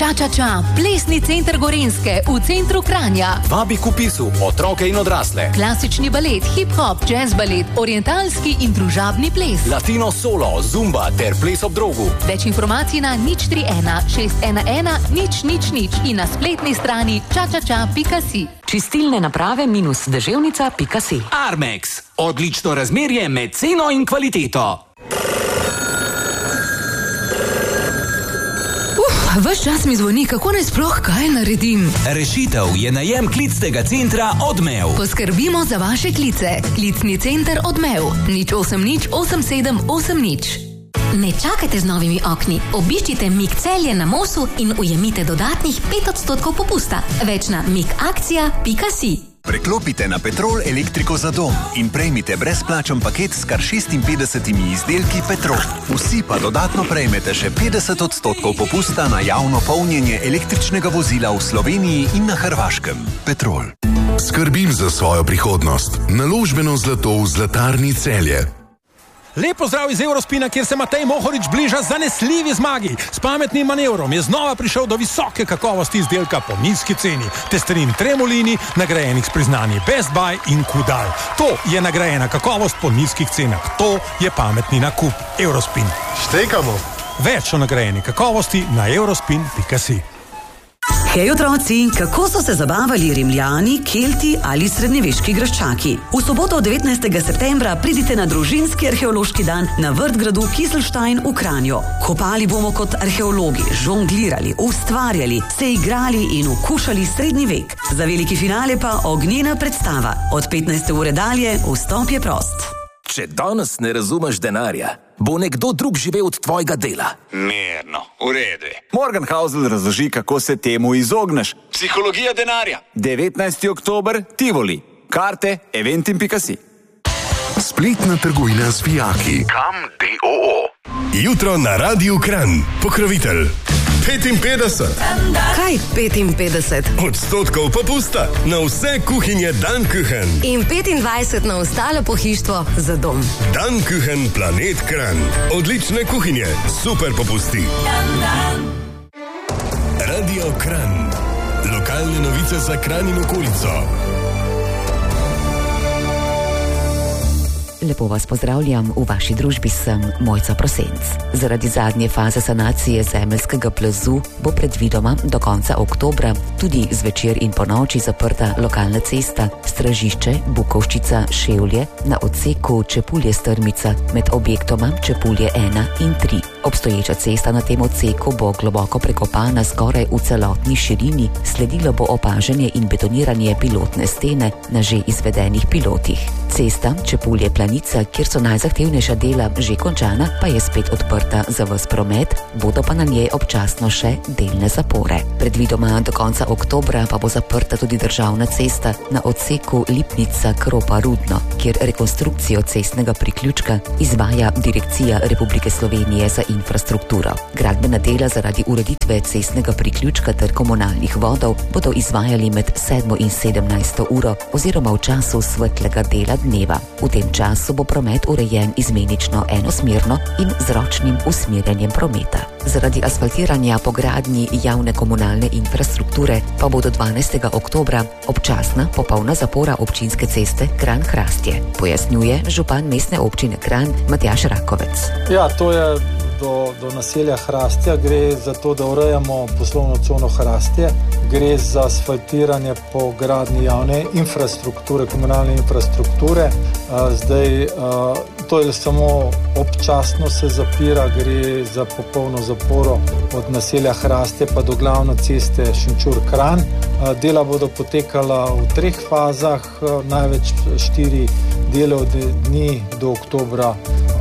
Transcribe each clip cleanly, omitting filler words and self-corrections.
Ča, plesni center Gorenjske v centru Kranja. Vabi k vpisu otroke in odrasle. Klasični balet, hip-hop, jazz balet, orientalski in družabni ples. Latino solo, zumba ter ples ob drogu. Več informacij na 031 611 000 in na spletni strani čačača.si. Čistilne naprave -deževnica.si. Armex. Odlično razmerje med ceno in kvaliteto. Ves čas mi zvoni, kako naj sploh kaj naredim. Rešitev je najem klicnega centra Odmev. Poskrbimo za vaše klice. Klicni center Odmev 080 8780. Ne čakajte z novimi okni. Obiščite Mik Celje na Mosu in ujemite dodatnih 5% popusta. Več na mikakcija.si. Preklopite na Petrol elektriko za dom in prejmite brezplačen paket s kar 56 izdelki Petrol. Vsi pa dodatno prejmete še 50% popusta na javno polnjenje električnega vozila v Sloveniji in na Hrvaškem. Petrol. Skrbim za svojo prihodnost. Naložbeno zlato v Zlatarni Celje. Lepo zdrav iz Eurospina, kjer se Matej Mohorič bliža zanesljivi zmagi. S pametnim manevrom je znova prišel do visoke kakovosti izdelka po nizki ceni. Testerin Tremolini, nagrajenih s priznanji Best Buy in Kudal. To je nagrajena kakovost po nizkih cenah. To je pametni nakup. Eurospin. Štekamo. Več o nagrajeni kakovosti na eurospin.si. Hej otroci, kako so se zabavali Rimljani, Kelti ali srednjeveški graščaki? V soboto 19. septembra pridite na družinski arheološki dan na Vrtgradu Kieselstein v Kranju. Kopali bomo kot arheologi, žonglirali, ustvarjali, se igrali in okušali srednji vek. Za veliki finale pa ognjena predstava. Od 15. ure dalje vstop je prost. Če danes ne razumeš denarja, bo nekdo drug živel od tvojega dela. Mirno, v redu. Morgan Housel razloži, kako se temu izogneš. Psihologija denarja. 19. oktober, Tivoli. Karte, eventim.si. Spletna trgovina s fijaki. Kam DOO. Jutro na Radiu Kranj. Pokrovitelj. 55. Kaj 55% popusta na vse kuhinje Dankuchen. in 25% na ostalo pohištvo za dom. Dankuchen Planet Kranj. Odlične kuhinje, super popusti. Radio Kranj. Lokalne novice za Kranj in okolico. Lepo vas pozdravljam, v vaši družbi sem Mojca Prosenc. Zaradi zadnje faze sanacije zemeljskega plazu bo predvidoma do konca oktobra tudi zvečer in po noči zaprta lokalna cesta Stražišče Bukovščica-Ševlje na odseku Čepulje-Strmica med objektoma Čepulje 1 in 3. Obstoječa cesta na tem odseku bo globoko prekopana skoraj v celotni širini, sledilo bo opažanje in betoniranje pilotne stene na že izvedenih pilotih. Cesta Čepulje-Planica, kjer so najzahtevnejša dela že končana, pa je spet odprta za ves promet, bodo pa na njej občasno še delne zapore. Predvidoma do konca oktobra pa bo zaprta tudi državna cesta na odseku Lipnica-Kropa-Rudno, kjer rekonstrukcijo cestnega priključka izvaja Direkcija Republike Slovenije za infrastrukturo. Gradbena dela zaradi ureditve cestnega priključka ter komunalnih vodov bodo izvajali med 7. in 17. uro oziroma v času svetlega dela dneva. V tem času bo promet urejen izmenično enosmerno in z ročnim usmerjanjem prometa. Zaradi asfaltiranja po gradnji javne komunalne infrastrukture pa bo do 12. oktobra občasna popolna zapora občinske ceste Kranj-Hrastje, pojasnjuje župan mestne občine Kranj Matjaž Rakovec. Ja, to je do naselja Hrastja, gre za to, da urejamo poslovno cono Hrastje, gre za asfaltiranje po gradnji javne infrastrukture, komunalne infrastrukture. Zdaj, to je samo občasno se zapira, gre za popolno zaporo od naselja Hrastje pa do glavne ceste Šenčur-Kranj. Dela bodo potekala v 3 fazah, največ 4 delovne dni do oktobra,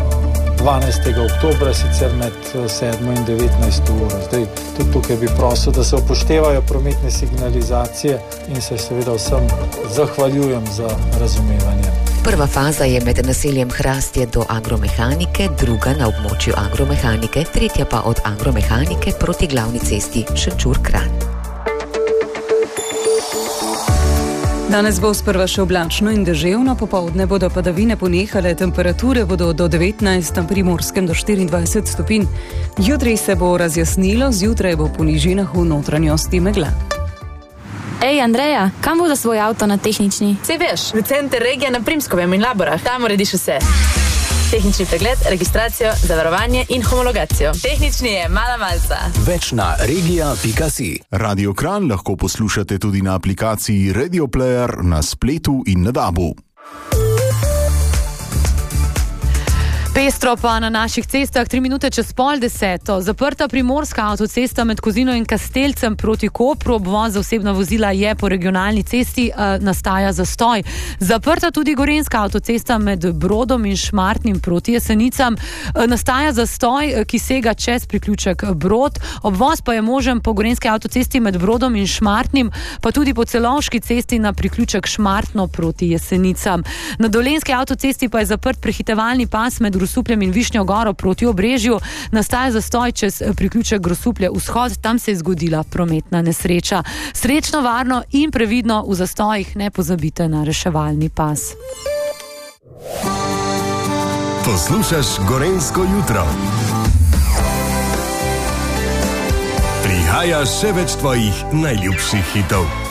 12. oktobra, sicer med 7. in 19. uro. Zdaj, tudi tukaj bi prosil, da se upoštevajo prometne signalizacije in se seveda vsem zahvaljujem za razumevanje. Prva faza je med naseljem Hrastje do Agromehanike, druga na območju Agromehanike, tretja pa od Agromehanike proti glavni cesti Šenčur-Kranj. Danes bo sprva še oblačno in deževno, popoldne bodo padavine ponehale, temperature bodo do 19, na Primorskem do 24 stopinj. Jutri se bo razjasnilo, zjutraj bo po nižinah v notranjosti megla. Ej, Andreja, kam bo za svoj avto na tehnični? Sej veš, v center regije na Primskovem in Laborah. Tam urediš vse. Tehnični pregled, registracijo, zavarovanje in homologacijo. Tehnični je mala malca. Več na regija.si. Radio Kranj lahko poslušate tudi na aplikaciji Radio Player, na spletu in na DAB-u. Pestro pa na naših cestah, 3 minute čez 9:30. Zaprta primorska avtocesta med Kozino in Kastelcem proti Kopru, obvoz za osebna vozila je po regionalni cesti, nastaja zastoj. Zaprta tudi gorenjska avtocesta med Brodom in Šmartnim proti Jesenicam, nastaja zastoj, ki sega čez priključek Brod. Obvoz pa je možen po gorenjski avtocesti med Brodom in Šmartnim, pa tudi po Celovški cesti na priključek Šmartno proti Jesenicam. Na Dolenjski avtocesti pa je zaprt prehitevalni pas med Grosupljem in Višnjo Goro proti Obrežju, nastaja zastoj čez priključek Grosuplje vzhod, tam se je zgodila prometna nesreča. Srečno, varno in previdno v zastojih, ne pozabite na reševalni pas. Poslušaš Gorenjsko jutro. Prihaja še več tvojih najljubših hitov.